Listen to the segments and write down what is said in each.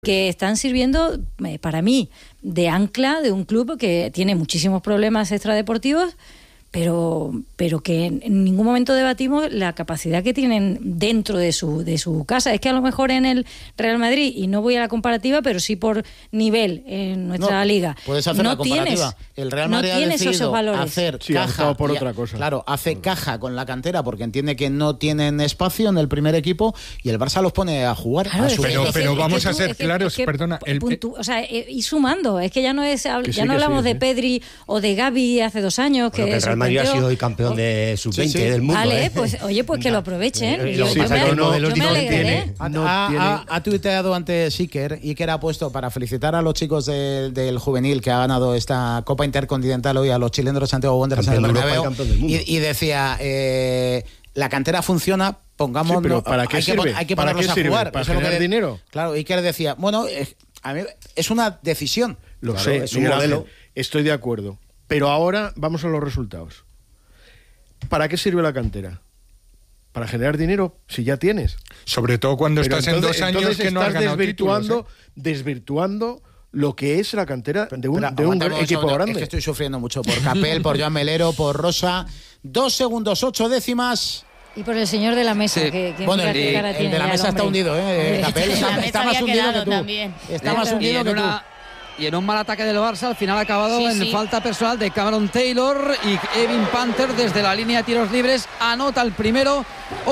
que están sirviendo, para mí, de ancla de un club que tiene muchísimos problemas extradeportivos, pero que en ningún momento debatimos la capacidad que tienen dentro de su casa. Es que a lo mejor en el Real Madrid, y no voy a la comparativa, pero sí por nivel en nuestra liga, puedes hacer la comparativa. El Real Madrid ha decidido hacer caja por otra cosa. Claro, hace caja con la cantera porque entiende que no tienen espacio en el primer equipo, y el Barça los pone a jugar. Claro, pero vamos a ser claros, perdona. Y sumando, es que ya no hablamos de Pedri o de Gavi hace 2 años. Bueno, que el Real Madrid ha sido hoy campeón de sub-20 del mundo. Vale, pues que lo aprovechen. Yo me alegraré. Ha tuiteado antes Iker ha puesto para felicitar a los chicos del juvenil que ha ganado esta Copa Intercontinental hoy, a los chilenos de Santiago Wanderers en el Bernabéu, y decía, la cantera funciona, pongamos, sí, pero ¿para qué sirve? Hay que ponerlos a jugar. ¿Para generar dinero? Claro, Iker decía, bueno, a mí es una decisión. Lo claro, sé, es un modelo. Estoy de acuerdo. Pero ahora vamos a los resultados. ¿Para qué sirve la cantera? ¿Para generar dinero? Si ya tienes. Sobre todo cuando pero estás entonces, en 2 años que no has ganado títulos, desvirtuando lo que es la cantera de un equipo grande. Es que estoy sufriendo mucho por Capel, por Joan Melero, por Rosa. 2 segundos 8 décimas. Y por el señor de la mesa, sí. que bueno, el de la mesa está hundido, Capel está más hundido que tú. También. Está más hundido que tú. Y en un mal ataque del Barça, al final ha acabado en falta personal de Cameron Taylor, y Evan Panther desde la línea de tiros libres anota el primero.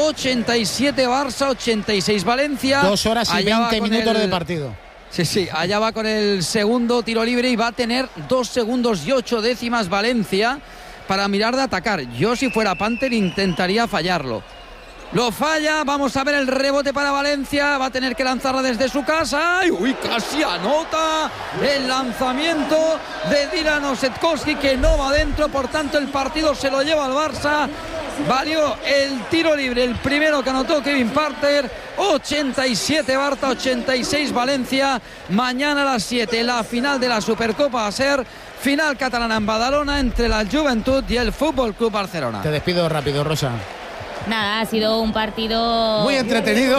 87 Barça, 86 Valencia. 2 horas y 20 minutos de partido. Sí, allá va con el segundo tiro libre y va a tener 2 segundos y 8 décimas Valencia para mirar de atacar. Yo, si fuera Panther, intentaría fallarlo. Lo falla, vamos a ver el rebote para Valencia, va a tener que lanzarla desde su casa. ¡Uy, casi anota el lanzamiento de Dylan Osetkowski, que no va adentro! Por tanto, el partido se lo lleva al Barça. Valió el tiro libre, el primero que anotó Kevin Panther. 87 Barça, 86 Valencia. Mañana a las 7 la final de la Supercopa va a ser final catalana en Badalona entre la Joventut y el Fútbol Club Barcelona. Te despido rápido, Rosa. Nada, ha sido un partido muy entretenido.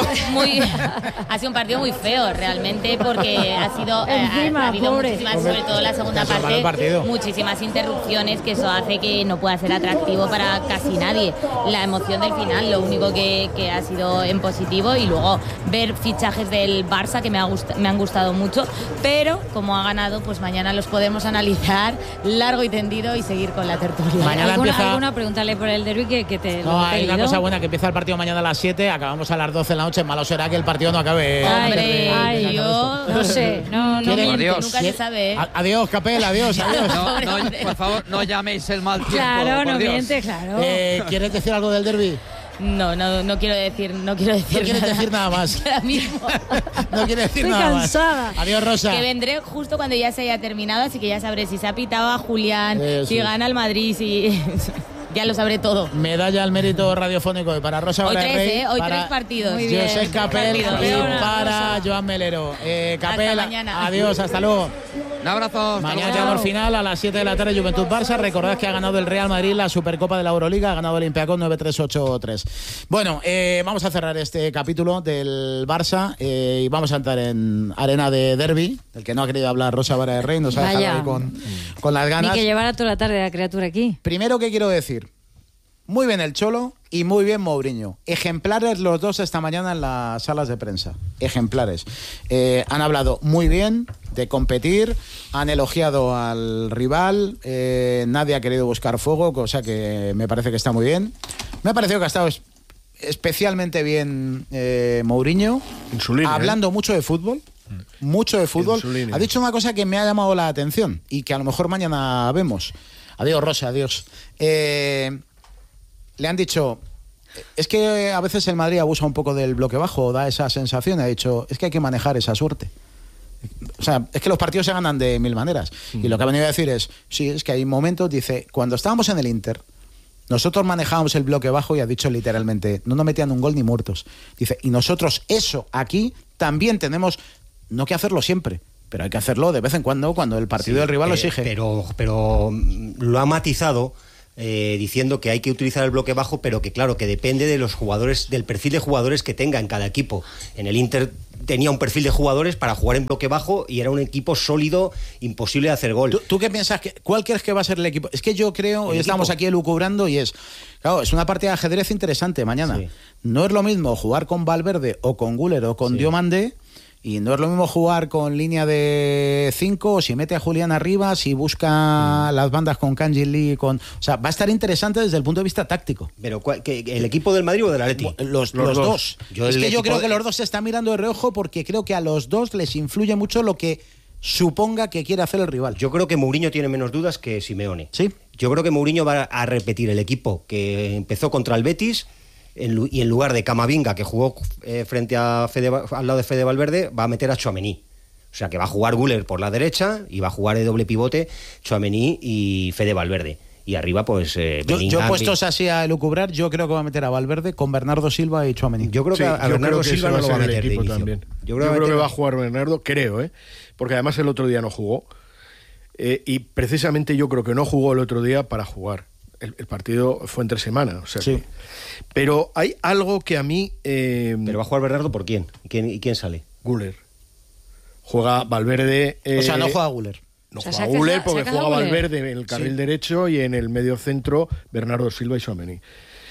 Ha sido un partido muy feo realmente, porque ha habido muchísimas, sobre todo la segunda parte, muchísimas interrupciones, que eso hace que no pueda ser atractivo para casi nadie. La emoción del final, lo único que ha sido en positivo, y luego ver fichajes del Barça que me han gustado mucho, pero como ha ganado, pues mañana los podemos analizar largo y tendido y seguir con la tertulia. Mañana ¿Alguna pregúntale por el derbi que te lo he pedido? Una cosa buena, que empieza el partido mañana a las 7, acabamos a las 12 de la noche. Malo será que el partido no acabe. Hombre, yo no sé, no nunca se sabe. Adiós, Capel, adiós. No, por favor, no llaméis el mal tiempo. Claro, no Dios. miente, claro. ¿Quieres decir algo del derbi? No quiero decir No quieres decir nada más. Ahora mismo. No quieres decir Estoy nada cansada. Más. Adiós, Rosa. Que vendré justo cuando ya se haya terminado, así que ya sabré si se ha pitado a Julián, si gana el Madrid, si... Ya lo sabré todo. Medalla al mérito radiofónico y para Rosa hoy Rey, hoy 3 partidos. Muy bien. Josep Capel y para Joan Melero. Capel, adiós, hasta luego. Un abrazo. Mañana tenemos final a las 7 de la tarde, Juventud Barça. Recordad que ha ganado el Real Madrid la Supercopa de la Euroliga, ha ganado el Olympiacos 9-3-8-3. Bueno, vamos a cerrar este capítulo del Barça y vamos a entrar en arena de derbi, del que no ha querido hablar Rosa Rey, nos ha dejado ahí con las ganas. Ni que llevara toda la tarde la criatura aquí. Primero, ¿qué quiero decir? Muy bien el Cholo y muy bien Mourinho. Ejemplares los dos esta mañana en las salas de prensa. Ejemplares. Han hablado muy bien de competir, han elogiado al rival, nadie ha querido buscar fuego, cosa que me parece que está muy bien. Me ha parecido que ha estado especialmente bien Mourinho, en su línea, hablando mucho de fútbol. Mucho de fútbol. Ha dicho una cosa que me ha llamado la atención y que a lo mejor mañana vemos. Adiós, Rosa, adiós. Le han dicho, es que a veces el Madrid abusa un poco del bloque bajo, da esa sensación. Ha dicho, es que hay que manejar esa suerte. O sea, es que los partidos se ganan de 1000 maneras. Y lo que ha venido a decir es, sí, es que hay momentos, dice, cuando estábamos en el Inter, nosotros manejábamos el bloque bajo, y ha dicho literalmente, no nos metían un gol ni muertos. Dice, y nosotros eso aquí también tenemos, no que hacerlo siempre, pero hay que hacerlo de vez en cuando el partido del rival lo exige. Pero lo ha matizado diciendo que hay que utilizar el bloque bajo, pero que claro, que depende de los jugadores, del perfil de jugadores que tenga en cada equipo. En el Inter tenía un perfil de jugadores para jugar en bloque bajo y era un equipo sólido, imposible de hacer gol. ¿Tú qué piensas? ¿Cuál crees que va a ser el equipo? Es que yo creo, hoy estamos aquí elucubrando y claro, es una partida de ajedrez interesante mañana. Sí. No es lo mismo jugar con Valverde o con Güler o con Diomandé, y no es lo mismo jugar con línea de 5, o si mete a Julián arriba, si busca las bandas con Kanji Lee, o sea, va a estar interesante desde el punto de vista táctico. Pero ¿el equipo del Madrid o del Atleti? Los dos. Yo creo que los dos se están mirando de reojo, porque creo que a los dos les influye mucho lo que suponga que quiere hacer el rival. Yo creo que Mourinho tiene menos dudas que Simeone. Sí. Yo creo que Mourinho va a repetir el equipo que empezó contra el Betis, y en lugar de Camavinga, que jugó frente a al lado de Fede Valverde, va a meter a Tchouaméni. O sea, que va a jugar Güler por la derecha y va a jugar de doble pivote Tchouaméni y Fede Valverde. Y arriba, pues... yo puestos así a elucubrar, yo creo que va a meter a Valverde con Bernardo Silva y Tchouaméni. Yo creo que a Bernardo Silva no lo va a meter de inicio. También. Yo creo que va a jugar Bernardo, porque además el otro día no jugó. Y precisamente yo creo que no jugó el otro día para jugar. El partido fue entre semana, o sea sí. Pero hay algo que a mí... ¿Pero va a jugar Bernardo por quién? ¿Y quién sale? Güler. Juega Valverde... o sea, no juega Güler. No juega Güler porque juega Valverde en el carril derecho y en el medio centro Bernardo Silva y Tchouaméni.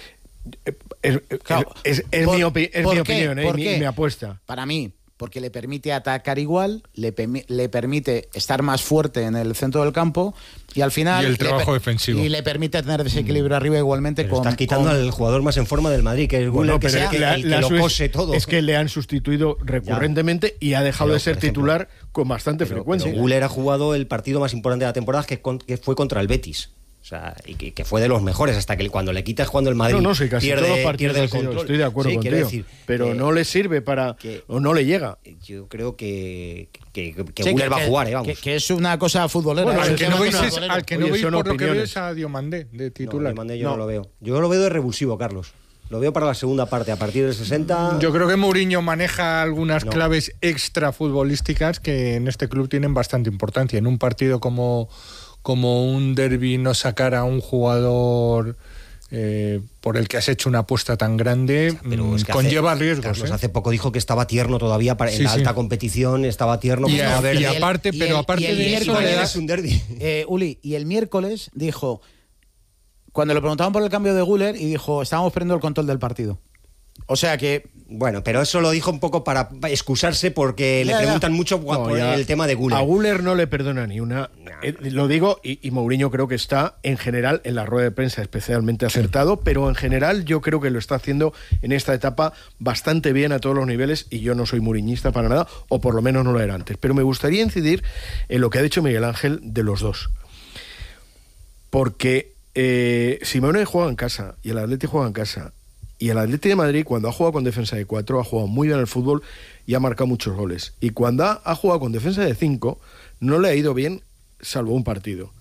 Es mi opinión, mi apuesta. Para mí, porque le permite atacar igual, le permite estar más fuerte en el centro del campo y al final... Y el trabajo defensivo. Y le permite tener desequilibrio arriba igualmente. Pero estás quitando al jugador más en forma del Madrid, que es Güler, que lo cose todo. Es que le han sustituido recurrentemente y ha dejado de ser titular con bastante frecuencia. Güler ha jugado el partido más importante de la temporada, que fue contra el Betis. O sea, y que fue de los mejores, hasta que cuando le quitas cuando el Madrid pierde el control. Estoy de acuerdo contigo, pero no le sirve o no le llega. Yo creo que Güler va a jugar, vamos. Que es una cosa futbolera. Bueno, al que no veis por lo que ves a Diomandé de titular. Diomandé yo no lo veo. Yo lo veo de revulsivo, Carlos. Lo veo para la segunda parte, a partir del 60... Yo creo que Mourinho maneja algunas claves extra futbolísticas que en este club tienen bastante importancia. En un partido como un derbi, no sacar a un jugador por el que has hecho una apuesta tan grande, pero es que conlleva riesgos. Carlos, hace poco dijo que estaba tierno todavía en la alta competición, estaba tierno. Y aparte de eso le das un derbi. Uli, y el miércoles dijo, cuando le preguntaban por el cambio de Güler, y dijo, estábamos perdiendo el control del partido. O sea que... Bueno, pero eso lo dijo un poco para excusarse, porque le preguntan mucho por el tema de Güler. A Güler no le perdona ni una. Lo digo, y Mourinho creo que está, en general, en la rueda de prensa especialmente acertado, pero en general yo creo que lo está haciendo en esta etapa bastante bien a todos los niveles, y yo no soy mourinhista para nada, o por lo menos no lo era antes. Pero me gustaría incidir en lo que ha dicho Miguel Ángel de los dos. Porque Simeone juega en casa, y el Atleti juega en casa. Y el Atleti de Madrid, cuando ha jugado con defensa de 4, ha jugado muy bien al fútbol y ha marcado muchos goles. Y cuando ha jugado con defensa de 5, no le ha ido bien, salvo un partido.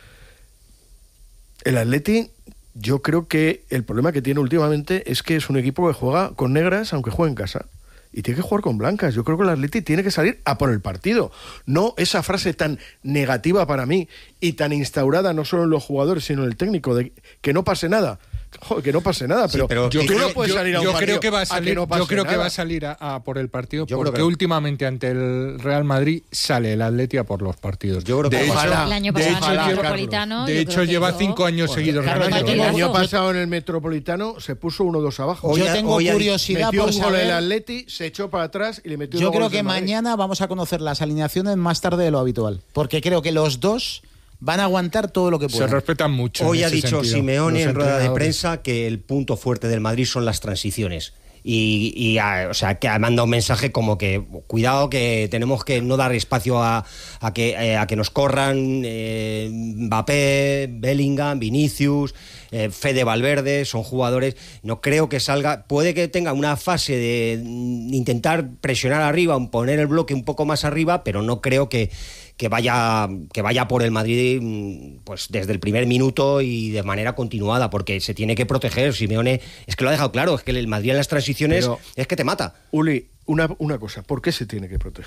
El Atleti, yo creo que el problema que tiene últimamente es que es un equipo que juega con negras, aunque juegue en casa. Y tiene que jugar con blancas. Yo creo que el Atleti tiene que salir a por el partido. No esa frase tan negativa para mí y tan instaurada no solo en los jugadores, sino en el técnico, de que no pase nada. Joder, que no pase nada, pero yo no puedes salir a un partido. Yo creo que va a salir a por el partido, porque últimamente ante el Real Madrid sale el Atleti a por los partidos. Yo creo que el año pasado en el Metropolitano. De hecho, lleva 5 años seguidos ganando. El año pasado en el Metropolitano se puso 1-2 abajo. Yo tengo curiosidad por saber. Un gol el Atleti, se echó para atrás y le metió. Yo creo que mañana vamos a conocer las alineaciones más tarde de lo habitual, porque creo que los dos van a aguantar todo lo que puedan. Se respetan mucho. Hoy ha dicho Simeone en rueda de prensa que el punto fuerte del Madrid son las transiciones. O sea, que ha mandado un mensaje como que cuidado, que tenemos que no dar espacio a que nos corran Mbappé, Bellingham, Vinicius, Fede Valverde. Son jugadores, no creo que salga, puede que tenga una fase de intentar presionar arriba, poner el bloque un poco más arriba, pero no creo que vaya por el Madrid pues desde el primer minuto y de manera continuada, porque se tiene que proteger. Simeone es que lo ha dejado claro, es que el Madrid en las transiciones es que te mata. Uli, una cosa, ¿por qué se tiene que proteger?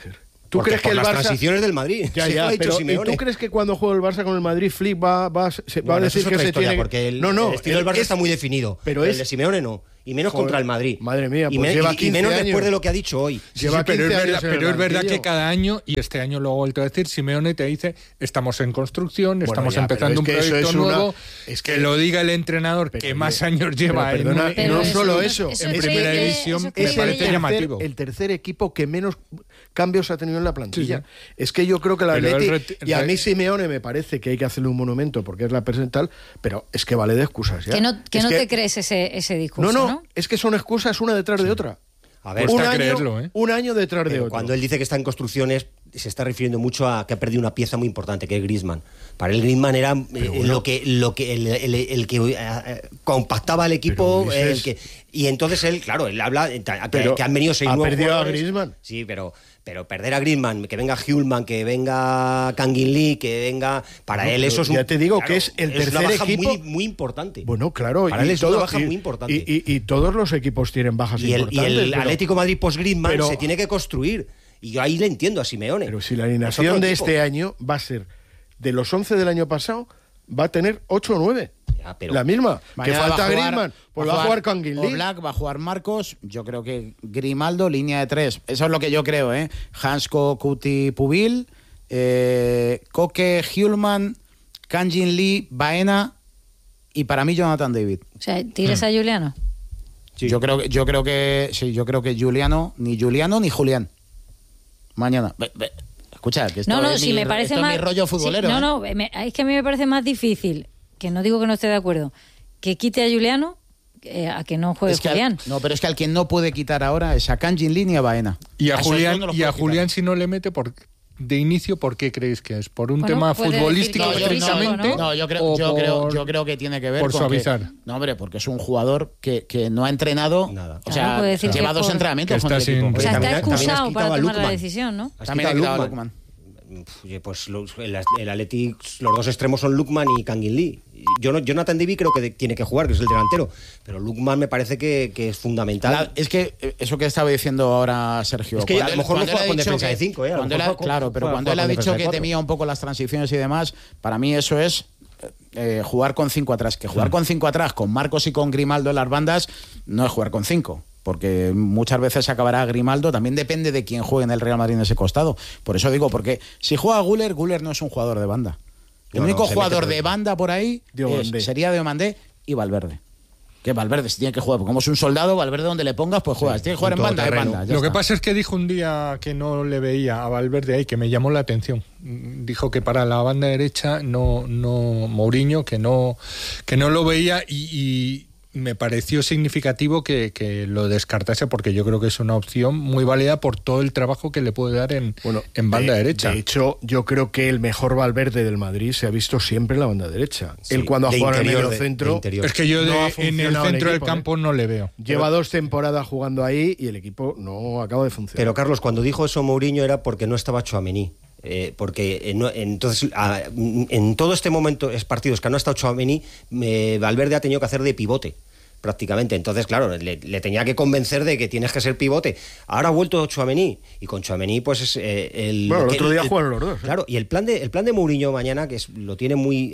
¿Tú crees que el las Barça... transiciones del Madrid? Ya, pero ¿y tú crees que cuando juega el Barça con el Madrid, Flick va a decir que se tiene... Porque el estilo del Barça está muy definido, pero el de Simeone no. Y menos contra el Madrid. Madre mía, pues lleva 15 y menos años. Después de lo que ha dicho hoy. Pero es verdad que cada año, y este año lo he vuelto a decir, Simeone te dice, estamos en construcción, estamos empezando un proyecto nuevo, es que lo diga el entrenador que más años lleva no solo eso. En primera división, me parece llamativo. El tercer equipo que menos cambios ha tenido en la plantilla. Sí. Es que yo creo que el Atleti, y a mí Simeone me parece que hay que hacerle un monumento porque es la presental, pero es que vale de excusas ya. Que no te crees ese discurso, ¿no? Es que son excusas una detrás de otra. A ver, un año detrás de otro. Cuando él dice que está en construcciones, se está refiriendo mucho a que ha perdido una pieza muy importante, que es Griezmann. Para él Griezmann era el que compactaba el equipo, y entonces él, claro, él habla que han venido 6 nuevos jugadores. ¿Ha perdido a Griezmann? Sí, pero perder a Griezmann, que venga Hjulman, que venga Kangin Lee, que venga... Para él eso es ya te digo que es el tercer una baja equipo muy importante. Bueno, claro. Para él es una baja muy importante. Y todos los equipos tienen bajas importantes. Y el Atlético Madrid post-Griezmann se tiene que construir. Y yo ahí le entiendo a Simeone. Pero si la alineación de este año va a ser de los 11 del año pasado, va a tener 8 o 9. La misma. Que falta Griezmann. Pues va a jugar Kangin Lee. Oblak, va a jugar Marcos. Yo creo que Grimaldo, línea de 3. Eso es lo que yo creo, ¿eh? Hansko, Kuti, Pubil, Koke, Hjulman, Kangin Lee, Baena y para mí Jonathan David. O sea, ¿tires a Juliano? Sí. Yo creo que Juliano ni Julián. Mañana. Escucha, que esto es me parece esto más, es mi rollo futbolero. Es que a mí me parece más difícil, que no digo que no esté de acuerdo, que quite a Juliano a que no juegue Julián. Pero es que al quien no puede quitar ahora es a Kangin Lee ni a Baena. Y a Julián si no le mete de inicio, ¿por qué creéis que es? ¿Por un tema futbolístico estrictamente? No, yo creo que tiene que ver por suavizar. No, hombre, porque es un jugador que no ha entrenado nada. O sea, lleva 2 entrenamientos con el equipo. O sea, está excusado para tomar la decisión, ¿no? También ha quitado a Lukman. Pues el Atleti, los 2 extremos son Lukman y Kangin Lee. Jonathan David creo que tiene que jugar, que es el delantero, pero Lukman me parece que es fundamental. Es que eso que estaba diciendo ahora Sergio, es que a lo mejor no juega con defensa de 5, claro, pero cuando él ha dicho que temía un poco las transiciones y demás, para mí eso es jugar con 5 atrás. Que jugar con 5 atrás, con Marcos y con Grimaldo en las bandas, no es jugar con 5. Porque muchas veces acabará Grimaldo, también depende de quién juegue en el Real Madrid en ese costado. Por eso digo, porque si juega Güler no es un jugador de banda. El único jugador de banda por ahí sería Diomandé y Valverde. Que Valverde si tiene que jugar, porque como es un soldado, Valverde donde le pongas, pues juegas. Tiene que jugar en banda, de banda. Lo que pasa es que dijo un día que no le veía a Valverde ahí, que me llamó la atención. Dijo que para la banda derecha no Mourinho, que no lo veía y me pareció significativo que lo descartase, porque yo creo que es una opción muy válida por todo el trabajo que le puede dar en banda derecha. De hecho, yo creo que el mejor Valverde del Madrid se ha visto siempre en la banda derecha. Sí, él cuando ha jugado en el centro... Es que yo en el centro del campo no le veo. Lleva 2 temporadas jugando ahí y el equipo no acaba de funcionar. Pero Carlos, cuando dijo eso Mourinho era porque no estaba Tchouaméni. Porque entonces en todo este momento es partidos que no ha estado Tchouaméni, Valverde ha tenido que hacer de pivote prácticamente. Entonces, claro, le tenía que convencer de que tienes que ser pivote. Ahora ha vuelto Tchouaméni, y con Tchouaméni pues es el otro día jugaron los 2. Claro, y el plan de Mourinho mañana, que lo tiene muy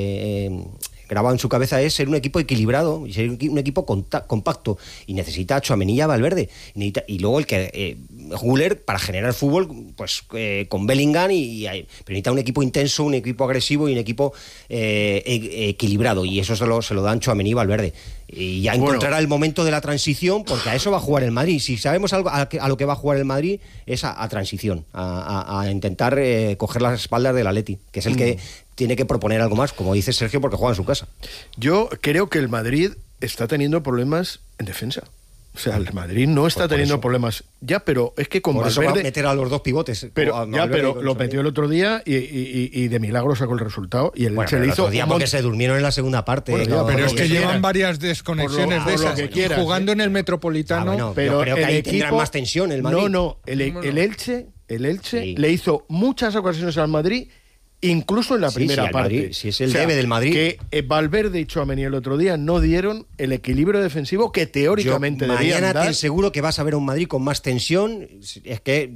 grabado en su cabeza, es ser un equipo equilibrado y ser un equipo compacto, y necesita a Tchouaméni y a Valverde, y luego el que Güler para generar fútbol, pues con Bellingham, pero necesita un equipo intenso, un equipo agresivo y un equipo equilibrado, y eso se lo dan Tchouaméni y Valverde, y ya encontrará el momento de la transición, porque a eso va a jugar el Madrid. Si sabemos algo a lo que va a jugar el Madrid, es a transición, a intentar coger las espaldas del Atleti, que es el que tiene que proponer algo más, como dice Sergio, porque juega en su casa. Yo creo que el Madrid está teniendo problemas en defensa. O sea, el Madrid no está teniendo problemas. Ya, pero es que con por Valverde... eso va a meter a los 2 pivotes. Pero lo metió el otro día y de milagro sacó el resultado. Y el Elche le hizo... porque se durmieron en la segunda parte. Pero es que llevan varias desconexiones de esas. Jugando en el Metropolitano... pero yo creo que ahí tendrán más tensión el Madrid. El Elche le hizo muchas ocasiones al Madrid incluso en la primera parte. Madrid, si es el debe del Madrid. Que Valverde y Tchouaméni el otro día no dieron el equilibrio defensivo que teóricamente debían dar. Mañana te aseguro que vas a ver a un Madrid con más tensión. Es que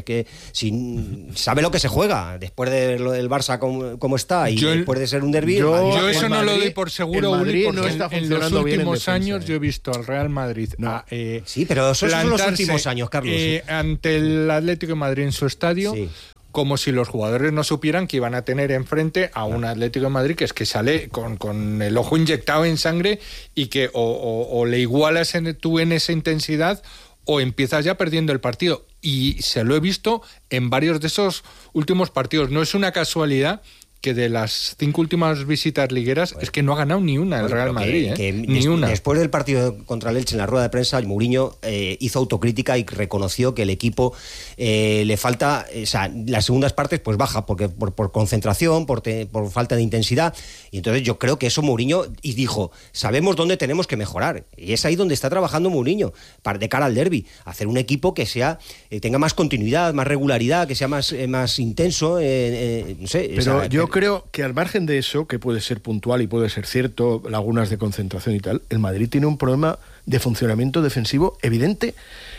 sabe lo que se juega después de lo del Barça como está y después de ser un derbi. Yo eso no lo doy por seguro, Uli, porque no está en los últimos defensa, años yo he visto al Real Madrid sí, pero esos son los últimos años, Carlos. Ante el Atlético de Madrid en su estadio, como si los jugadores no supieran que iban a tener enfrente a un Atlético de Madrid que es que sale con el ojo inyectado en sangre y que o le igualas tú en esa intensidad o empiezas ya perdiendo el partido. Y se lo he visto en varios de esos últimos partidos. No es una casualidad que de las 5 últimas visitas ligueras es que no ha ganado ni una el Real Madrid, ni una. Después del partido contra el Elche en la rueda de prensa, Mourinho hizo autocrítica y reconoció que el equipo le falta, o sea, las segundas partes pues baja porque por concentración, por falta de intensidad, y entonces yo creo que eso Mourinho y dijo, sabemos dónde tenemos que mejorar, y es ahí donde está trabajando Mourinho de cara al derbi, hacer un equipo que sea tenga más continuidad, más regularidad, que sea más intenso, no sé. Pero yo creo que al margen de eso, que puede ser puntual y puede ser cierto, lagunas de concentración y tal, el Madrid tiene un problema de funcionamiento defensivo evidente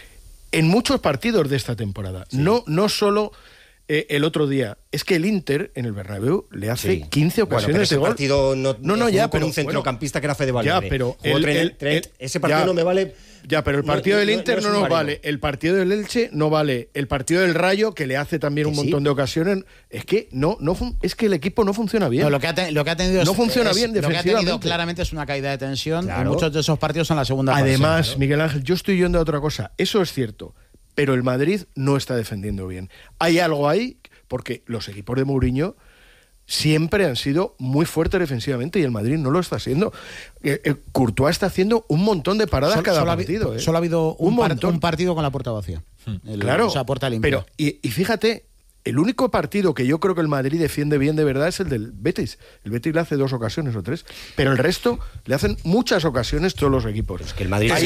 en muchos partidos de esta temporada. Sí. No solo el otro día. Es que el Inter en el Bernabéu le hace 15 ocasiones de gol. Partido pero un centrocampista que era Fede Valverde. Ya, pero ese partido no me vale. Ya, pero el partido del Inter no nos vale. El partido del Elche no vale. El partido del Rayo, que le hace también un montón de ocasiones, es que es que el equipo no funciona bien. No, lo que ha tenido no funciona bien defensivamente. Lo que ha tenido claramente es una caída de tensión en muchos de esos partidos en la segunda fase. Además, Miguel Ángel, yo estoy yendo a otra cosa. Eso es cierto. Pero el Madrid no está defendiendo bien. Hay algo ahí, porque los equipos de Mourinho siempre han sido muy fuertes defensivamente y el Madrid no lo está haciendo. Courtois está haciendo un montón de paradas cada partido. Solo ha habido un partido con la puerta vacía. Claro, o sea, puerta limpia. Pero, y fíjate, el único partido que yo creo que el Madrid defiende bien de verdad es el del Betis. El Betis le hace 2 ocasiones o 3, pero el resto le hacen muchas ocasiones todos los equipos. Es que el Madrid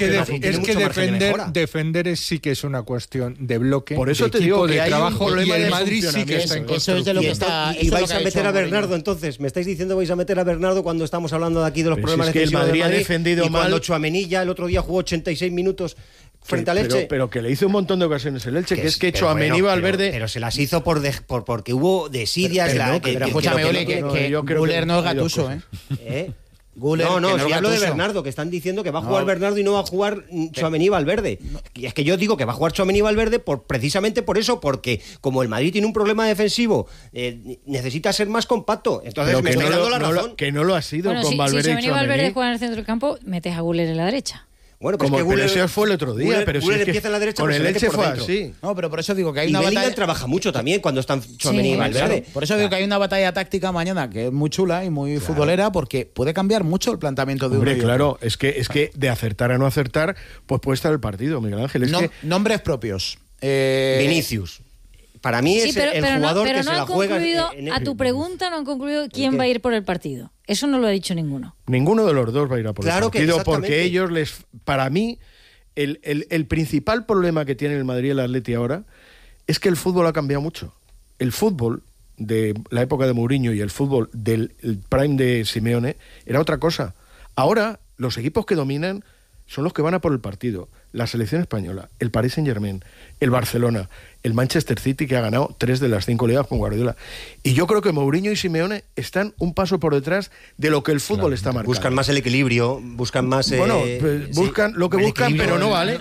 defender sí que es una cuestión de bloque. Por eso de te digo de que trabajo, hay un y el Madrid sí que está en construcción. Y vais a meter a Bernardo, entonces. ¿Me estáis diciendo vais a meter a Bernardo cuando estamos hablando de aquí de los problemas que el Madrid ha defendido y mal? Cuando Tchouaméni ya el otro día jugó 86 minutos frente al Elche. Pero que le hizo un montón de ocasiones el Elche, que es que Tchouaméni Valverde... Pero se las hizo porque hubo desidias... Pero escúchame, Oli, que Güler no es Gattuso, ¿eh? Si hablo de Bernardo, que están diciendo que va a jugar Bernardo y no va a jugar Tchouaméni Valverde. Y es que yo digo que va a jugar Tchouaméni Valverde precisamente por eso, porque como el Madrid tiene un problema defensivo, necesita ser más compacto. Entonces pero me estoy dando la razón. Que no lo ha sido con Valverde. Si Tchouaméni Valverde juega en el centro del campo, metes a Güler en la derecha. Bueno, pues pero eso fue el otro día. Pero Güler empieza en la derecha, con el Elche fue dentro. así. No, pero por eso digo que hay una batalla. Trabaja mucho también cuando están Tchouaméni y Valverde. Por eso digo que hay una batalla táctica mañana que es muy chula y muy futbolera, porque puede cambiar mucho el planteamiento de uno. Claro, es que de acertar a no acertar, pues puede estar el partido, Miguel Ángel. Nombres propios. Vinicius. Para mí es el jugador que se la juega. A tu pregunta no han concluido quién va a ir por el partido. Eso no lo ha dicho ninguno. Ninguno de los dos va a ir a por el partido, porque ellos para mí, el principal problema que tiene el Madrid y el Atleti ahora es que el fútbol ha cambiado mucho. El fútbol de la época de Mourinho y el fútbol del prime de Simeone era otra cosa. Ahora, los equipos que dominan son los que van a por el partido. La selección española, el Paris Saint-Germain, el Barcelona, el Manchester City, que ha ganado 3 de las 5 ligas con Guardiola. Y yo creo que Mourinho y Simeone están un paso por detrás de lo que el fútbol está marcando. Buscan más el equilibrio, buscan más... buscan lo que buscan, pero no vale.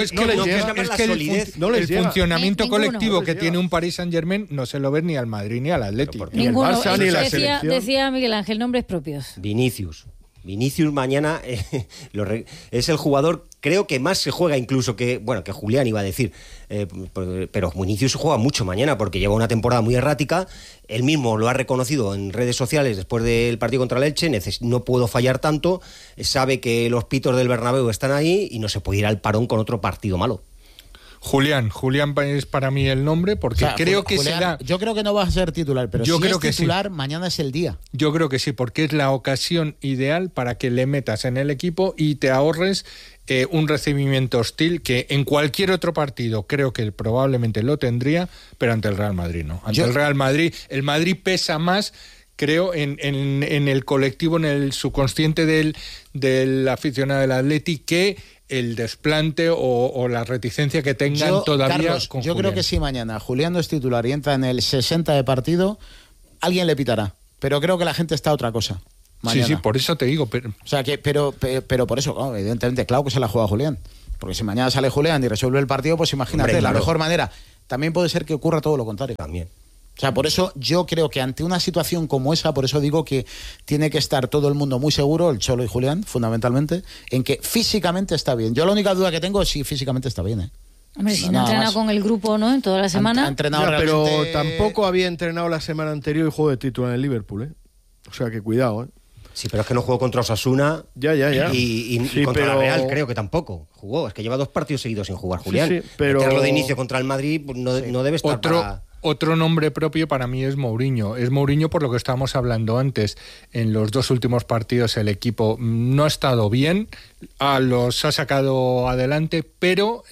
El funcionamiento colectivo que tiene un Paris Saint-Germain no se lo ve ni al Madrid ni al Atlético. Ninguno. El Barça, ni la selección. Decía Miguel Ángel, nombres propios. Vinicius mañana es el jugador, creo que más se juega incluso que Julián iba a decir, pero Vinicius juega mucho mañana porque lleva una temporada muy errática. Él mismo lo ha reconocido en redes sociales después del partido contra el Elche. No puedo fallar tanto, sabe que los pitos del Bernabéu están ahí y no se puede ir al parón con otro partido malo. Julián es para mí el nombre porque creo que Julián, será... Yo creo que no va a ser titular, pero yo si creo es que titular, sí. Mañana es el día. Yo creo que sí, porque es la ocasión ideal para que le metas en el equipo y te ahorres un recibimiento hostil que en cualquier otro partido creo que él probablemente lo tendría, pero ante el Real Madrid no. Ante el Real Madrid, el Madrid pesa más, creo, en el colectivo, en el subconsciente del aficionado del Atleti, que el desplante o la reticencia que tengan todavía Carlos, con yo Julián. creo que si mañana Julián no es titular y entra en el 60 de partido, alguien le pitará. Pero creo que la gente está a otra cosa. Mañana. Sí, por eso te digo. Pero... O sea, pero por eso, evidentemente, claro que se la juega Julián. Porque si mañana sale Julián y resuelve el partido, pues imagínate, Hombre, la claro. mejor manera. También puede ser que ocurra todo lo contrario. También. O sea, por eso yo creo que ante una situación como esa, por eso digo que tiene que estar todo el mundo muy seguro, el Cholo y Julián, fundamentalmente, en que físicamente está bien. Yo la única duda que tengo es si físicamente está bien, Hombre, si no entrena con el grupo, ¿no? En toda la semana. Ha entrenado pero realmente... tampoco había entrenado la semana anterior y juego de titular en el Liverpool, ¿eh? O sea, que cuidado, ¿eh? Sí, pero es que no jugó contra Osasuna. Ya. Y Sí, contra pero... la Real creo que tampoco jugó. Es que lleva 2 partidos seguidos sin jugar, Julián. Sí, pero... Meterlo de inicio contra el Madrid pues no debe estar Otro nombre propio para mí es Mourinho. Es Mourinho por lo que estábamos hablando antes. En los 2 últimos partidos el equipo no ha estado bien, los ha sacado adelante, pero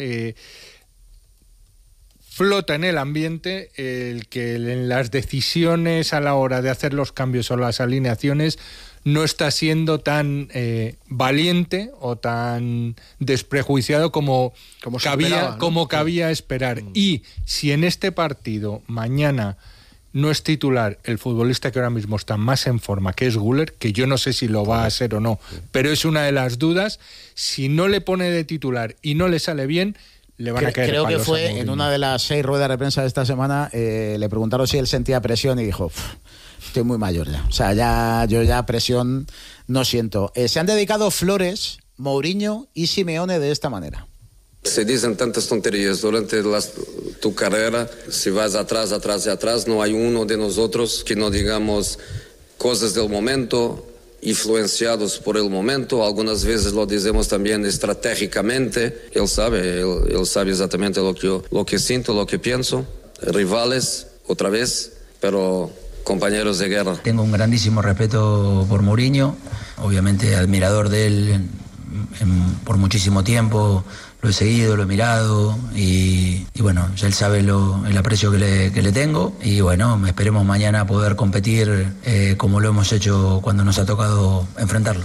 flota en el ambiente el que en las decisiones a la hora de hacer los cambios o las alineaciones no está siendo tan valiente o tan desprejuiciado como cabía esperar. Y si en este partido mañana no es titular el futbolista que ahora mismo está más en forma, que es Güler, que yo no sé si lo va a ser o no, pero es una de las dudas, si no le pone de titular y no le sale bien, le van a caer Creo que palos a fue Mourinho. en una de las 6 ruedas de prensa de esta semana, le preguntaron si él sentía presión y dijo, estoy muy mayor ya. O sea, yo ya presión no siento. Se han dedicado flores, Mourinho y Simeone de esta manera. Se dicen tantas tonterías durante tu carrera, si vas atrás, no hay uno de nosotros que no digamos cosas del momento, influenciados por el momento, algunas veces lo decimos también estratégicamente. Él sabe exactamente lo que siento, lo que pienso. Rivales, otra vez, pero compañeros de guerra. Tengo un grandísimo respeto por Mourinho, obviamente admirador de él por muchísimo tiempo. Lo he seguido, lo he mirado y bueno, él sabe el aprecio que le tengo y bueno, esperemos mañana poder competir como lo hemos hecho cuando nos ha tocado enfrentarlo.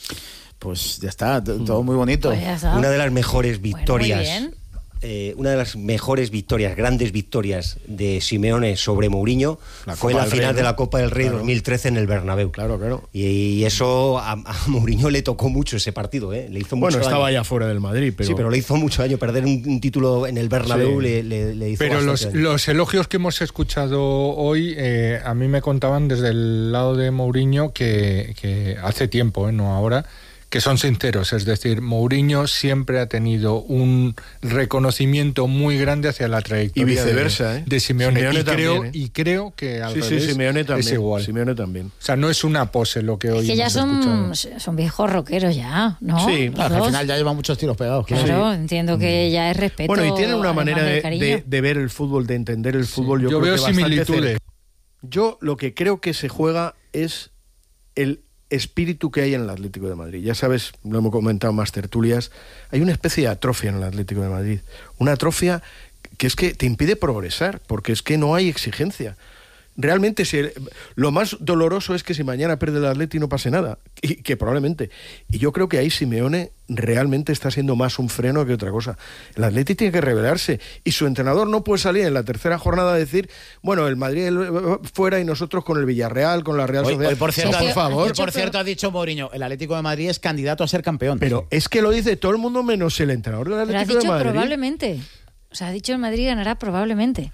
Pues ya está, todo muy bonito. Pues una de las mejores victorias. Bueno, muy bien. Una de las mejores victorias, grandes victorias de Simeone sobre Mourinho fue la final de la Copa del Rey 2013 en el Bernabéu. Claro. Y eso a Mourinho le tocó mucho ese partido, ¿eh? Le hizo mucho daño. Estaba ya fuera del Madrid, pero... Sí, pero le hizo mucho daño. Perder un título en el Bernabéu le hizo pero bastante daño. los elogios que hemos escuchado hoy, a mí me contaban desde el lado de Mourinho que hace tiempo, no ahora, que son sinceros, es decir, Mourinho siempre ha tenido un reconocimiento muy grande hacia la trayectoria y viceversa, de Simeone. Y creo que al revés Simeone también, es igual. Simeone también. O sea, no es una pose lo que hoy que ya hemos son viejos rockeros ya, ¿no? Sí, claro, al final ya llevan muchos tiros pegados. Claro, Sí. entiendo que ya es respeto. Bueno, y tienen una manera de de ver el fútbol, de entender el fútbol. Yo creo veo que bastante similitudes. cerca. Yo lo que creo que se juega es el espíritu que hay en el Atlético de Madrid. Ya sabes, lo hemos comentado en más tertulias, hay una especie de atrofia en el Atlético de Madrid. Una atrofia que es que te impide progresar, porque es que no hay exigencia. Realmente, lo más doloroso es que si mañana pierde el Atleti no pase nada, y que probablemente. Y yo creo que ahí Simeone realmente está siendo más un freno que otra cosa. El Atleti tiene que rebelarse, y su entrenador no puede salir en la tercera jornada a decir, bueno, el Madrid fuera y nosotros con el Villarreal, con la Real Sociedad. Hoy, por cierto, por favor. por cierto, ha dicho Mourinho, el Atlético de Madrid es candidato a ser campeón. Pero es que lo dice todo el mundo menos el entrenador del Pero has Atlético de dicho Madrid. probablemente. O sea, ha dicho el Madrid ganará probablemente.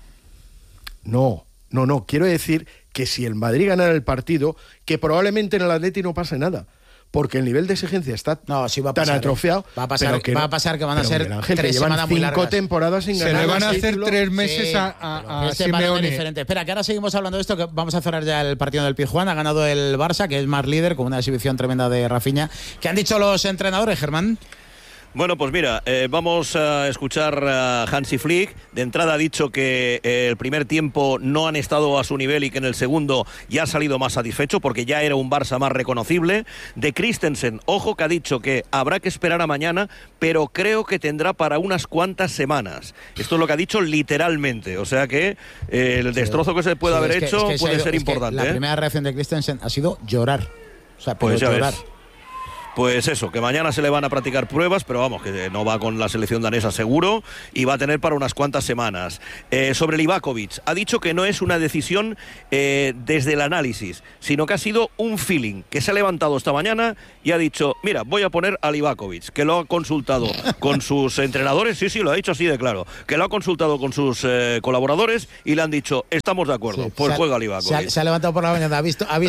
No, quiero decir que si el Madrid ganara el partido, que probablemente en el Atleti no pase nada, porque el nivel de exigencia está sí va a tan pasar, atrofiado. Va a pasar que van a ser Miguel Ángel, 3 semanas muy 5 largas. temporadas sin ganar. Se le van a el hacer título. 3 meses Sí, a este parón es Simeone. diferente. Espera, que ahora seguimos hablando de esto, que vamos a cerrar ya el partido del Pizjuán. Ha ganado el Barça, que es más líder, con una exhibición tremenda de Rafinha. ¿Qué han dicho los entrenadores, Germán? Bueno, pues mira, vamos a escuchar a Hansi Flick. De entrada ha dicho que el primer tiempo no han estado a su nivel y que en el segundo ya ha salido más satisfecho porque ya era un Barça más reconocible. De Christensen, ojo, que ha dicho que habrá que esperar a mañana, pero creo que tendrá para unas cuantas semanas. Esto es lo que ha dicho literalmente. O sea que el destrozo que se puede haber hecho puede ser importante. La primera reacción de Christensen ha sido llorar. O sea, pues ya llorar. ves. Pues eso, que mañana se le van a practicar pruebas, pero vamos, que no va con la selección danesa seguro y va a tener para unas cuantas semanas. Sobre Livakovic, ha dicho que no es una decisión desde el análisis, sino que ha sido un feeling, que se ha levantado esta mañana y ha dicho, mira, voy a poner a Livakovic, que lo ha consultado con sus entrenadores, sí, lo ha dicho así de claro, que lo ha consultado con sus colaboradores y le han dicho, estamos de acuerdo, sí, pues juega Livakovic. Se ha levantado por la mañana, ha visto a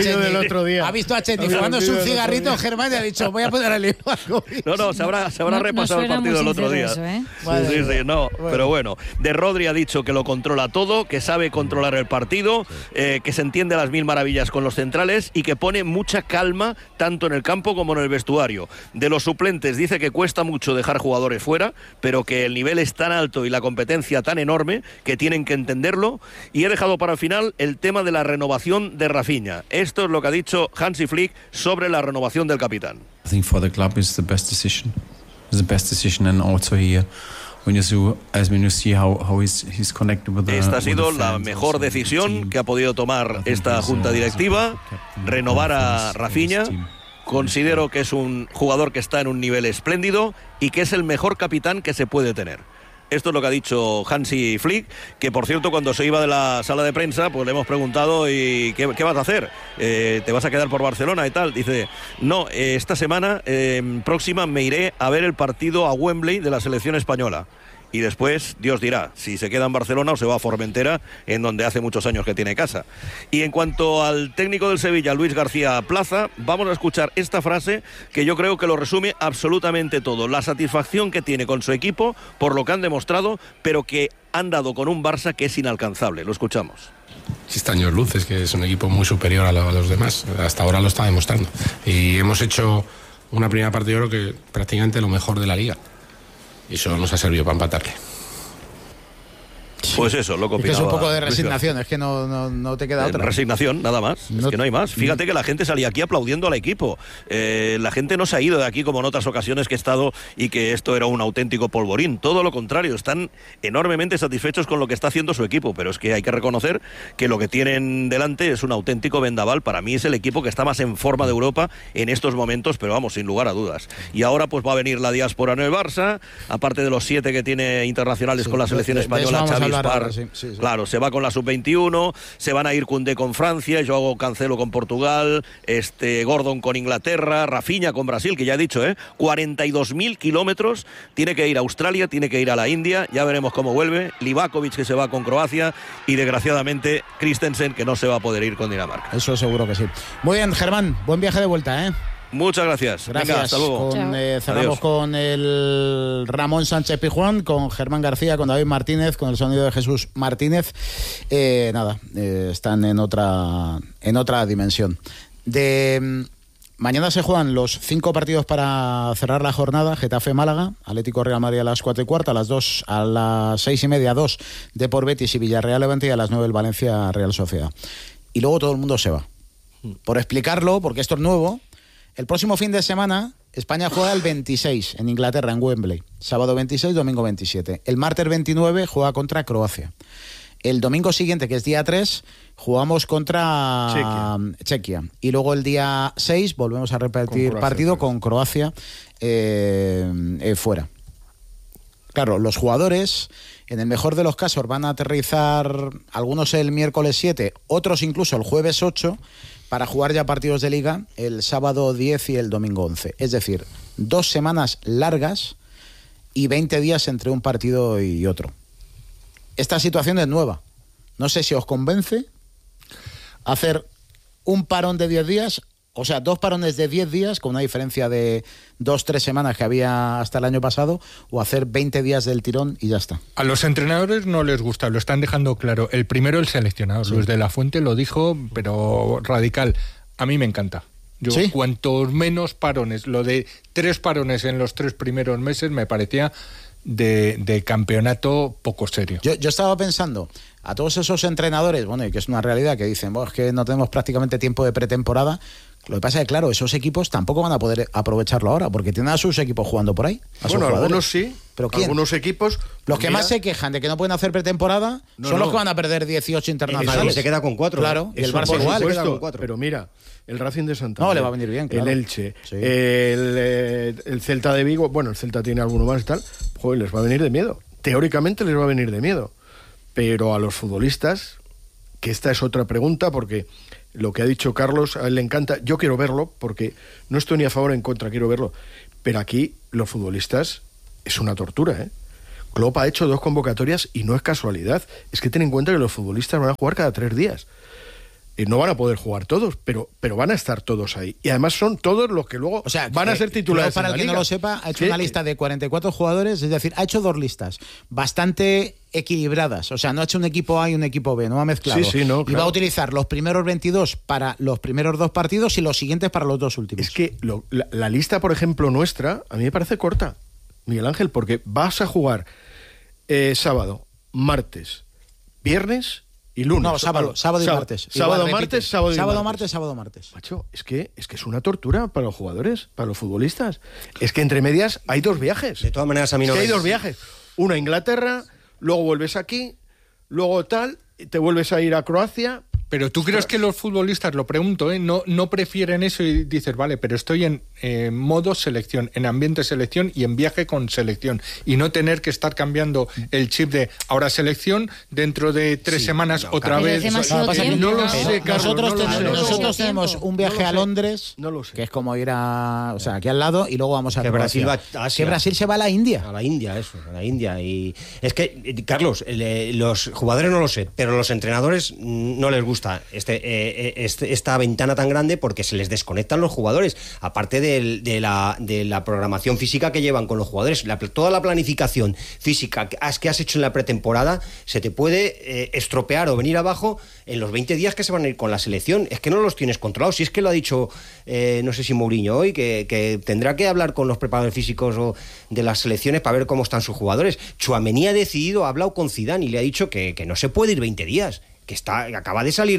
Chetny fumándose un cigarrito, Germán, y ha dicho, voy a poner a Livakovic. No, se habrá repasado el partido del otro día. Eso, ¿eh? Bueno. Pero bueno, de Rodri ha dicho que lo controla todo, que sabe controlar el partido, que se entiende a las mil maravillas con los centrales y que pone mucha calma tanto en el campo como en el vestuario. De los suplentes dice que cuesta mucho dejar jugadores fuera, pero que el nivel es tan alto y la competencia tan enorme que tienen que entenderlo. Y he dejado para el final el tema de la renovación de Rafinha. Esto es lo que ha dicho Hansi Flick sobre la renovación del capitán. I think for the club is the best decision. It's the best decision, and also here when you see how he's connected with the. Esta ha sido la mejor decisión que ha podido tomar esta junta directiva, renovar a Rafinha. Considero que es un jugador que está en un nivel espléndido y que es el mejor capitán que se puede tener. Esto es lo que ha dicho Hansi Flick, que por cierto cuando se iba de la sala de prensa pues le hemos preguntado ¿y qué vas a hacer? ¿Te vas a quedar por Barcelona y tal? Dice, no, esta semana próxima me iré a ver el partido a Wembley de la selección española. Y después, Dios dirá, si se queda en Barcelona o se va a Formentera, en donde hace muchos años que tiene casa. Y en cuanto al técnico del Sevilla, Luis García Plaza, vamos a escuchar esta frase que yo creo que lo resume absolutamente todo. La satisfacción que tiene con su equipo por lo que han demostrado, pero que han dado con un Barça que es inalcanzable. Lo escuchamos. Existe años luces, que es un equipo muy superior a los demás. Hasta ahora lo está demostrando. Y hemos hecho una primera parte, yo creo que prácticamente lo mejor de la liga. Y eso nos ha servido para empatarle. Pues eso, lo que opinaba. Es un poco de resignación, es que no te queda otra. Resignación, nada más, es que no hay más. Fíjate que la gente salía aquí aplaudiendo al equipo. La gente no se ha ido de aquí como en otras ocasiones que he estado y que esto era un auténtico polvorín. Todo lo contrario, están enormemente satisfechos con lo que está haciendo su equipo, pero es que hay que reconocer que lo que tienen delante es un auténtico vendaval. Para mí es el equipo que está más en forma de Europa en estos momentos, pero vamos, sin lugar a dudas. Y ahora pues va a venir la diáspora en el Barça, aparte de los 7 que tiene internacionales con la selección española, Xavi Sí. Claro, se va con la sub-21, se van a ir Koundé con Francia, Joao Cancelo con Portugal, Gordon con Inglaterra, Rafinha con Brasil, que ya he dicho, 42.000 kilómetros, tiene que ir a Australia, tiene que ir a la India, ya veremos cómo vuelve, Livakovic que se va con Croacia y desgraciadamente Christensen que no se va a poder ir con Dinamarca. Eso seguro que sí. Muy bien, Germán, buen viaje de vuelta, Muchas gracias. Gracias. Venga, hasta luego. Cerramos con el Ramón Sánchez Pizjuán, con Germán García, con David Martínez, con el sonido de Jesús Martínez. Están en otra dimensión. Mañana se juegan los 5 partidos para cerrar la jornada. Getafe Málaga, Atlético Real Madrid a las 4:15, a las 2, a las 6:30, 2 Depor Betis y Villarreal Levante, y a las 9 el Valencia Real Sociedad. Y luego todo el mundo se va. Por explicarlo, porque esto es nuevo. El próximo fin de semana, España juega el 26 en Inglaterra, en Wembley. Sábado 26, domingo 27. El martes 29 juega contra Croacia. El domingo siguiente, que es día 3, jugamos contra Chequia. Y luego el día 6 volvemos a repetir partido con Croacia fuera. Claro, los jugadores, en el mejor de los casos, van a aterrizar algunos el miércoles 7, otros incluso el jueves 8, para jugar ya partidos de Liga el sábado 10 y el domingo 11. Es decir, 2 semanas largas y 20 días entre un partido y otro. Esta situación es nueva. No sé si os convence hacer un parón de 10 días, o sea, 2 parones de 10 días, con una diferencia de 2-3 semanas que había hasta el año pasado, o hacer 20 días del tirón y ya está. A los entrenadores no les gusta, lo están dejando claro. El primero, el seleccionador, Luis de la Fuente, lo dijo, pero radical. A mí me encanta. ¿Sí? Cuantos menos parones, lo de 3 parones en los 3 primeros meses me parecía de campeonato poco serio. Yo estaba pensando a todos esos entrenadores, bueno, y que es una realidad, que dicen, es que no tenemos prácticamente tiempo de pretemporada. Lo que pasa es que, claro, esos equipos tampoco van a poder aprovecharlo ahora, porque tienen a sus equipos jugando por ahí. Bueno, algunos sí, ¿pero quién? Algunos equipos... Los que más se quejan de que no pueden hacer pretemporada son los que van a perder 18 internacionales. Se queda con 4. Claro, y el Barça igual. Se queda con 4. Pero mira, el Racing de Santander... No, le va a venir bien, claro. El Elche, sí. el Celta de Vigo, bueno, el Celta tiene alguno más y tal, joder, les va a venir de miedo. Teóricamente les va a venir de miedo. Pero a los futbolistas, que esta es otra pregunta, porque... Lo que ha dicho Carlos, a él le encanta. Yo quiero verlo, porque no estoy ni a favor ni en contra, quiero verlo. Pero aquí, los futbolistas, es una tortura, ¿eh? Klopp ha hecho 2 convocatorias y no es casualidad. Es que ten en cuenta que los futbolistas van a jugar cada 3 días. No van a poder jugar todos, pero van a estar todos ahí. Y además son todos los que luego van a ser titulares. Para el que no lo sepa, ha hecho una lista de 44 jugadores, es decir, ha hecho 2 listas bastante equilibradas. O sea, no ha hecho un equipo A y un equipo B, no ha mezclado. No, claro. Y va a utilizar los primeros 22 para los primeros 2 partidos y los siguientes para los 2 últimos. Es que la lista, por ejemplo, nuestra, a mí me parece corta, Miguel Ángel, porque vas a jugar sábado, martes, viernes... y lunes. No, sábado y martes. Sábado, martes. Sábado, martes. Macho, es que es una tortura para los jugadores, para los futbolistas. Es que entre medias hay 2 viajes. De todas maneras, a mí no hay 2 viajes. Uno a Inglaterra, luego vuelves aquí, luego tal, te vuelves a ir a Croacia. Pero ¿tú crees que los futbolistas, lo pregunto, no prefieren eso y dices, vale, pero estoy en modo selección, en ambiente selección y en viaje con selección, y no tener que estar cambiando el chip de ahora selección, dentro de 3 semanas otra vez? No lo sé, Carlos. Nosotros tenemos un viaje a Londres, que es como ir aquí al lado, y luego vamos a Brasil va a Asia. Que Brasil se va a la India. A la India. Y es que, Carlos, los jugadores no lo sé, pero los entrenadores no les gusta esta ventana tan grande, porque se les desconectan los jugadores, aparte de la programación física que llevan con los jugadores. Toda la planificación física que has hecho en la pretemporada se te puede estropear o venir abajo en los 20 días que se van a ir con la selección. Es que no los tienes controlados. Si es que lo ha dicho, no sé si Mourinho hoy, que tendrá que hablar con los preparadores físicos de las selecciones para ver cómo están sus jugadores. Tchouaméni ha decidido, ha hablado con Zidane y le ha dicho que no se puede ir 20 días. Que acaba de salir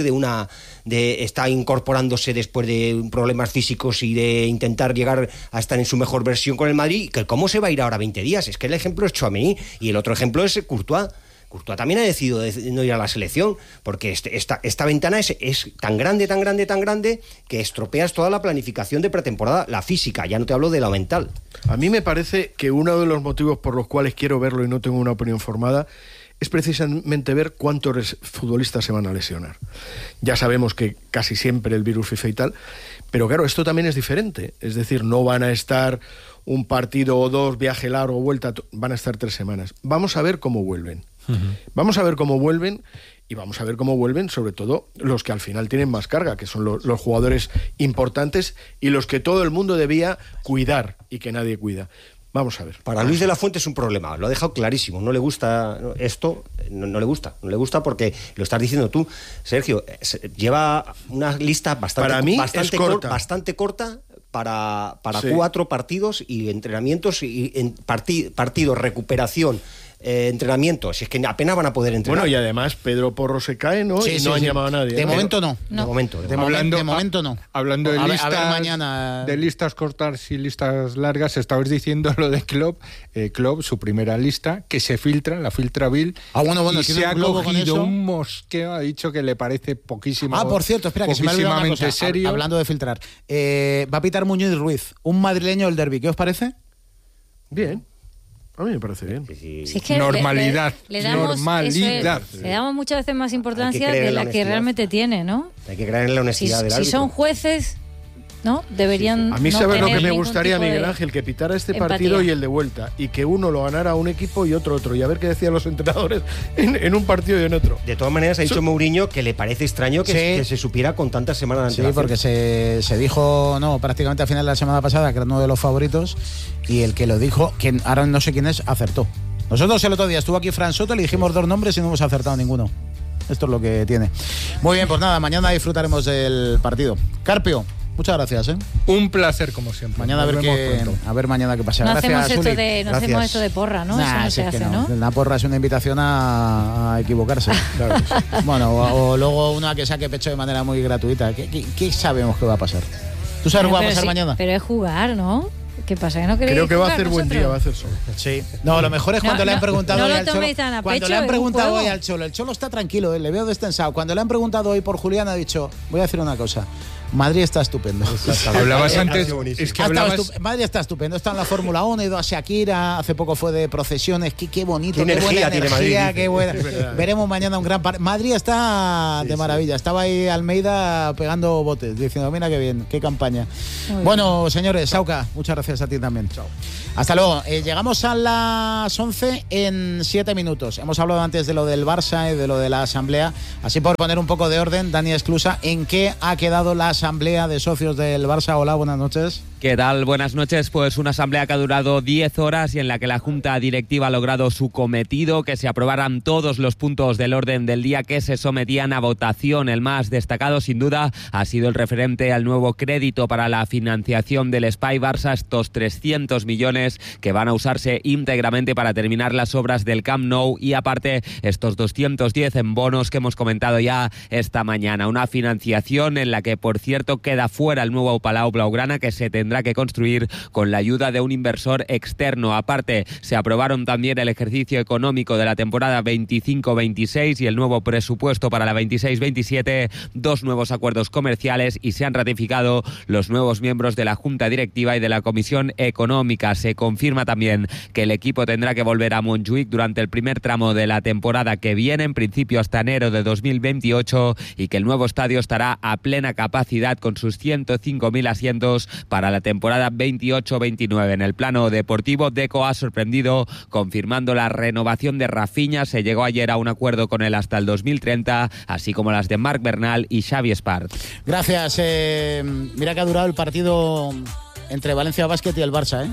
está incorporándose después de problemas físicos y de intentar llegar a estar en su mejor versión con el Madrid, que cómo se va a ir ahora 20 días. Es que el ejemplo es Tchouaméni y el otro ejemplo es Courtois. Courtois también ha decidido no ir a la selección, porque esta ventana es tan grande que estropeas toda la planificación de pretemporada, la física, ya no te hablo de la mental. A mí me parece que uno de los motivos por los cuales quiero verlo y no tengo una opinión formada es precisamente ver cuántos futbolistas se van a lesionar. Ya sabemos que casi siempre el virus FIFA y tal, pero claro, esto también es diferente. Es decir, no van a estar un partido o 2, viaje largo, vuelta, van a estar 3 semanas. Vamos a ver cómo vuelven. Vamos a ver cómo vuelven, y vamos a ver cómo vuelven sobre todo los que al final tienen más carga, que son los jugadores importantes y los que todo el mundo debía cuidar y que nadie cuida. Vamos a ver. Para Luis de la Fuente es un problema, lo ha dejado clarísimo. No le gusta esto, no le gusta porque lo estás diciendo tú, Sergio. Lleva una lista bastante corta para 4 partidos y entrenamientos y partidos, recuperación. Entrenamiento, si es que apenas van a poder entrenar. Bueno, y además Pedro Porro se cae, ¿no? Y no han llamado a nadie. De momento no. De momento no. Hablando de listas, de listas cortas y listas largas, estabais diciendo lo de Klopp. Klopp, su primera lista, que se filtra, la filtra Bill. Bueno, y se ha cogido un mosqueo, ha dicho que le parece poquísimo. Por cierto, espera, que se me ha olvidado una cosa. Serio. Hablando de filtrar. Va a pitar Muñoz Ruiz, un madrileño del derbi. ¿Qué os parece? Bien. A mí me parece bien. Sí, es que normalidad. Le damos muchas veces más importancia de la que realmente tiene, ¿no? Hay que creer en la honestidad del árbitro. Si son jueces, ¿no? Deberían. A mí, ¿sabes lo que me gustaría, Miguel Ángel? Que pitara este partido y el de vuelta, y que uno lo ganara a un equipo y otro, y a ver qué decían los entrenadores en un partido y en otro. De todas maneras, ha dicho Mourinho que le parece extraño que se supiera con tantas semanas de antelación. Sí, porque se dijo, prácticamente al final de la semana pasada, que era uno de los favoritos, y el que lo dijo, que ahora no sé quién es, acertó. Nosotros el otro día estuvo aquí Fran Soto, le dijimos 2 nombres y no hemos acertado ninguno. Esto es lo que tiene. Muy bien, pues nada, mañana disfrutaremos del partido. Carpio, muchas gracias. Un placer, como siempre. Mañana a ver mañana qué pasa. No Gracias, hacemos esto de porra, ¿no? Eso no se hace, ¿no? La porra es una invitación a equivocarse. Claro que sí. Bueno, o luego una que saque pecho de manera muy gratuita. ¿Qué sabemos que va a pasar? ¿Tú sabes qué va a pasar mañana? Pero es jugar, ¿no? ¿Qué pasa? ¿Que no queréis Creo que va a hacer vosotros? buen día, va a hacer sol. Sí. No, lo mejor es cuando le han preguntado hoy al Cholo. Cuando le han preguntado hoy al Cholo. El Cholo está tranquilo, le veo destensado. Cuando le han preguntado hoy por Julián, ha dicho, voy a decir una cosa. Madrid está estupendo. Hablabas antes. Madrid está estupendo. Está en la Fórmula 1, ha ido a Shakira, hace poco fue de procesiones. Qué bonito, qué buena energía, qué buena. Veremos mañana un gran partido. Madrid está de maravilla. Estaba ahí Almeida pegando botes, diciendo, mira qué bien, qué campaña. Bueno, señores, Sauca, muchas gracias a ti también. Chao. Hasta luego. Llegamos a las 11 en 7 minutos. Hemos hablado antes de lo del Barça y de lo de la asamblea. Así por poner un poco de orden, Dani Esclusa, ¿en qué ha quedado la asamblea de socios del Barça? Hola, buenas noches. ¿Qué tal? Buenas noches. Pues una asamblea que ha durado 10 horas y en la que la Junta Directiva ha logrado su cometido, que se aprobaran todos los puntos del orden del día que se sometían a votación. El más destacado, sin duda, ha sido el referente al nuevo crédito para la financiación del Espai Barça, estos 300 millones que van a usarse íntegramente para terminar las obras del Camp Nou y aparte estos 210 en bonos que hemos comentado ya esta mañana. Una financiación en la que, por cierto, queda fuera el nuevo Palau Blaugrana, que se tendrá que construir con la ayuda de un inversor externo. Aparte, se aprobaron también el ejercicio económico de la temporada 25-26 y el nuevo presupuesto para la 26-27, 2 nuevos acuerdos comerciales y se han ratificado los nuevos miembros de la Junta Directiva y de la Comisión Económica. Se confirma también que el equipo tendrá que volver a Montjuïc durante el primer tramo de la temporada que viene, en principio hasta enero de 2028, y que el nuevo estadio estará a plena capacidad con sus 105.000 asientos para la temporada 28-29. En el plano deportivo, Deco ha sorprendido confirmando la renovación de Rafinha. Se llegó ayer a un acuerdo con él hasta el 2030, así como las de Marc Bernal y Xavi Espart. Gracias. Mira que ha durado el partido entre Valencia Basket y el Barça, ¿eh?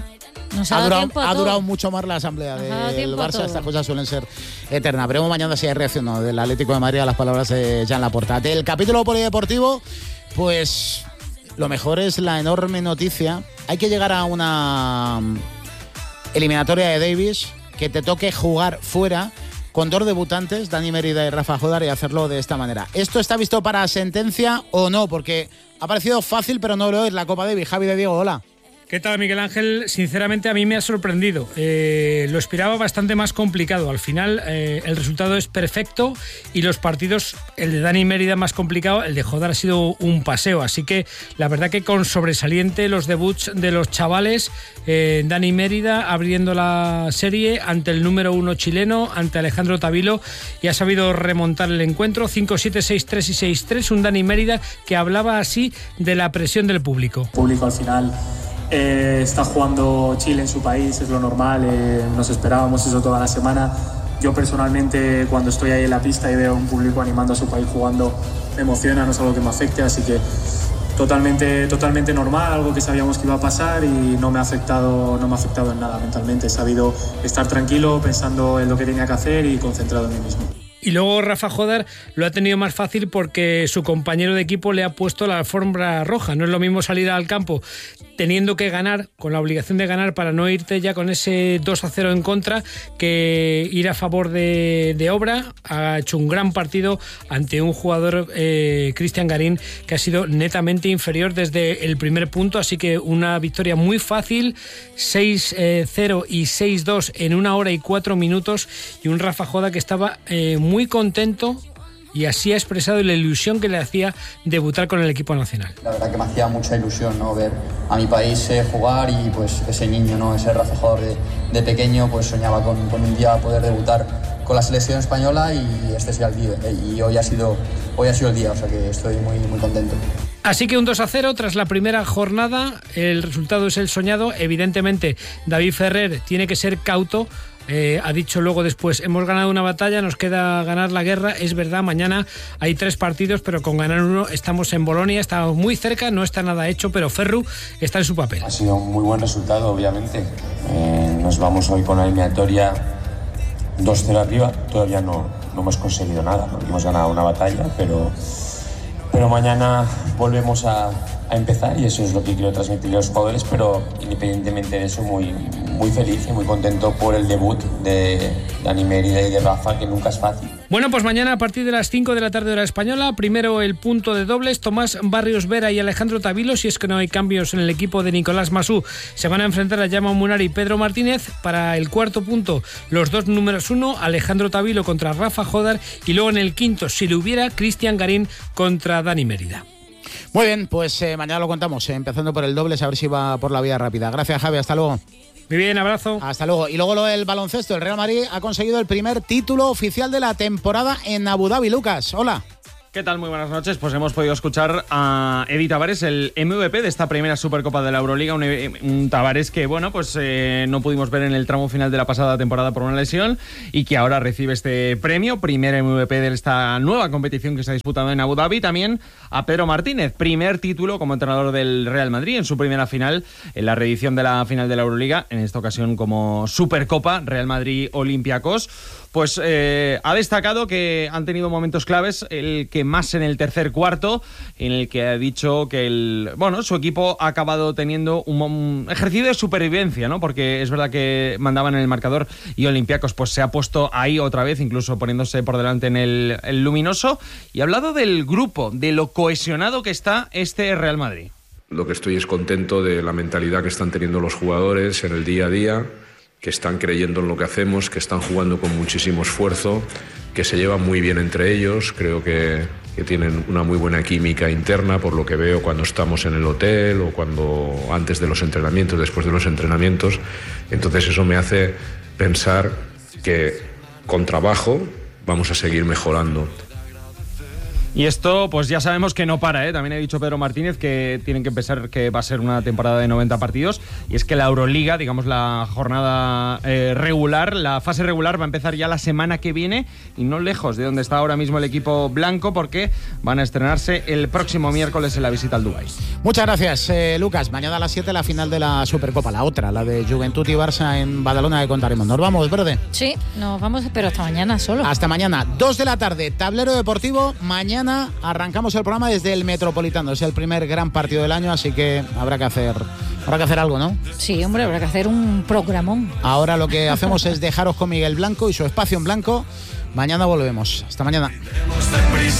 Ha durado mucho más la asamblea del Barça. Todo. Estas cosas suelen ser eternas. Veremos mañana si hay reacción del Atlético de Madrid a las palabras de Joan Laporta. Del capítulo polideportivo, pues lo mejor es la enorme noticia. Hay que llegar a una eliminatoria de Davis que te toque jugar fuera con 2 debutantes, Dani Mérida y Rafa Jodar, y hacerlo de esta manera. ¿Esto está visto para sentencia o no? Porque ha parecido fácil, pero no lo es la Copa Davis. Javi de Diego, hola. ¿Qué tal, Miguel Ángel? Sinceramente a mí me ha sorprendido. Lo esperaba bastante más complicado. Al final el resultado es perfecto y los partidos, el de Dani Mérida más complicado, el de Jodar ha sido un paseo. Así que la verdad que con sobresaliente los debuts de los chavales. Dani Mérida abriendo la serie ante el número 1 chileno, ante Alejandro Tavilo, y ha sabido remontar el encuentro 5-7, 6-3 y 6-3. Un Dani Mérida que hablaba así de la presión del público. El público al final... está jugando Chile en su país, es lo normal, nos esperábamos eso toda la semana. Yo personalmente, cuando estoy ahí en la pista y veo un público animando a su país jugando, me emociona, no es algo que me afecte, así que totalmente normal, algo que sabíamos que iba a pasar y no me ha afectado en nada mentalmente. He sabido estar tranquilo, pensando en lo que tenía que hacer y concentrado en mí mismo. Y luego Rafa Jodar lo ha tenido más fácil porque su compañero de equipo le ha puesto la alfombra roja. No es lo mismo salir al campo teniendo que ganar, con la obligación de ganar para no irte ya con ese 2-0 en contra, que ir a favor de obra. Ha hecho un gran partido ante un jugador, Cristian Garín, que ha sido netamente inferior desde el primer punto, así que una victoria muy fácil, 6-0 y 6-2 en 1 hora y 4 minutos, y un Rafa Jodar que estaba muy contento, y así ha expresado la ilusión que le hacía debutar con el equipo nacional. La verdad que me hacía mucha ilusión, ¿no?, ver a mi país jugar, y pues ese niño, ¿no?, ese Rafa Jodar de pequeño, pues soñaba con un día poder debutar con la selección española, y este sea el día, y hoy ha sido el día, o sea que estoy muy contento. Así que un 2-0 tras la primera jornada, el resultado es el soñado. Evidentemente David Ferrer tiene que ser cauto. Ha dicho luego después, hemos ganado una batalla, nos queda ganar la guerra. Es verdad, mañana hay 3 partidos, pero con ganar uno estamos en Bolonia, estamos muy cerca, no está nada hecho, pero Ferru está en su papel. Ha sido un muy buen resultado, obviamente. Nos vamos hoy con la eliminatoria 2-0 arriba. Todavía no hemos conseguido nada, ¿no? Hemos ganado una batalla, pero pero mañana volvemos a empezar y eso es lo que quiero transmitir a los jugadores, pero independientemente de eso muy feliz y muy contento por el debut de Dani Mérida y de Rafa, que nunca es fácil. Bueno, pues mañana a partir de las 5 de la tarde hora española, primero el punto de dobles, Tomás Barrios Vera y Alejandro Tavilo, si es que no hay cambios en el equipo de Nicolás Masú, se van a enfrentar a Jaume Munari y Pedro Martínez. Para el cuarto punto, los dos números 1, Alejandro Tavilo contra Rafa Jodar, y luego en el quinto, si lo hubiera, Cristian Garín contra Dani Mérida. Muy bien, pues mañana lo contamos, empezando por el dobles, a ver si va por la vía rápida. Gracias, Javi, hasta luego. Muy bien, abrazo. Hasta luego. Y luego lo del baloncesto. El Real Madrid ha conseguido el primer título oficial de la temporada en Abu Dhabi. Lucas, hola. ¿Qué tal? Muy buenas noches. Pues hemos podido escuchar a Edi Tavares, el MVP de esta primera Supercopa de la Euroliga. Un Tavares que, bueno, pues no pudimos ver en el tramo final de la pasada temporada por una lesión y que ahora recibe este premio, primer MVP de esta nueva competición que se ha disputado en Abu Dhabi. También a Pedro Martínez, primer título como entrenador del Real Madrid en su primera final, en la reedición de la final de la Euroliga, en esta ocasión como Supercopa, Real Madrid-Olympiacos. Pues ha destacado que han tenido momentos claves, el que más en el tercer cuarto, en el que ha dicho que su equipo ha acabado teniendo un ejercicio de supervivencia, ¿no? Porque es verdad que mandaban en el marcador y Olympiacos pues se ha puesto ahí otra vez, incluso poniéndose por delante en el luminoso, y ha hablado del grupo, de lo cohesionado que está este Real Madrid. Lo que estoy es contento de la mentalidad que están teniendo los jugadores en el día a día, que están creyendo en lo que hacemos, que están jugando con muchísimo esfuerzo, que se llevan muy bien entre ellos. Creo que tienen una muy buena química interna, por lo que veo cuando estamos en el hotel o cuando antes de los entrenamientos, después de los entrenamientos. Entonces eso me hace pensar que con trabajo vamos a seguir mejorando. Y esto, pues ya sabemos que no para, ¿eh? También ha dicho Pedro Martínez que tienen que pensar que va a ser una temporada de 90 partidos. Y es que la Euroliga, digamos la jornada regular, la fase regular va a empezar ya la semana que viene y no lejos de donde está ahora mismo el equipo blanco, porque van a estrenarse el próximo miércoles en la visita al Dubái. Muchas gracias, Lucas. Mañana a las 7 la final de la Supercopa, la otra, la de Juventud y Barça en Badalona, que contaremos. ¿Nos vamos, Verde? Sí, nos vamos, pero hasta mañana solo. Hasta mañana, 2 de la tarde, Tablero Deportivo. Mañana arrancamos el programa desde el Metropolitano. Es el primer gran partido del año, así que habrá que hacer algo, ¿no? Sí, hombre, habrá que hacer un programón. Ahora lo que hacemos es dejaros con Miguel Blanco y su espacio en blanco. Mañana volvemos. Hasta mañana.